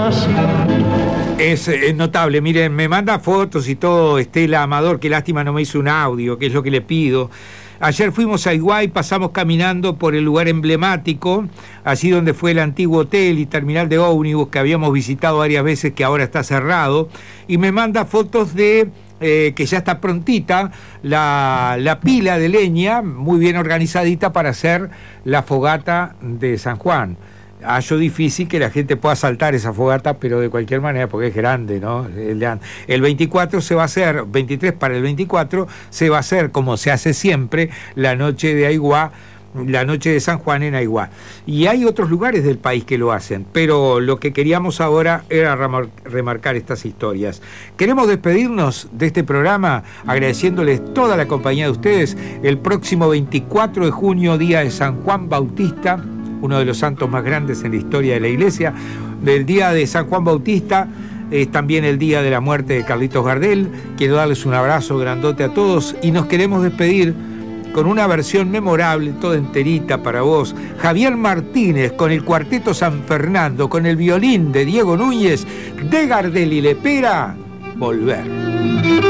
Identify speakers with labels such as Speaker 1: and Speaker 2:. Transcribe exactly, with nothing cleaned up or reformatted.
Speaker 1: más.
Speaker 2: Es, es notable, miren, me manda fotos y todo Estela Amador, qué lástima no me hizo un audio, que es lo que le pido. Ayer fuimos a Higüey, pasamos caminando por el lugar emblemático, allí donde fue el antiguo hotel y terminal de ómnibus que habíamos visitado varias veces, que ahora está cerrado, y me manda fotos de eh, que ya está prontita la, la pila de leña, muy bien organizadita para hacer la fogata de San Juan. Hallo difícil que la gente pueda saltar esa fogata, pero de cualquier manera, porque es grande, ¿no? El veinticuatro se va a hacer, veintitrés para el veinticuatro, se va a hacer, como se hace siempre, la noche de Aiguá, la noche de San Juan en Aiguá. Y hay otros lugares del país que lo hacen, pero lo que queríamos ahora era remar- remarcar estas historias. Queremos despedirnos de este programa agradeciéndoles toda la compañía de ustedes. El próximo veinticuatro de junio, día de San Juan Bautista, uno de los santos más grandes en la historia de la Iglesia. Del día de San Juan Bautista es también el día de la muerte de Carlitos Gardel. Quiero darles un abrazo grandote a todos y nos queremos despedir con una versión memorable, toda enterita para vos. Javier Martínez con el Cuarteto San Fernando, con el violín de Diego Núñez, de Gardel y Lepera, Volver.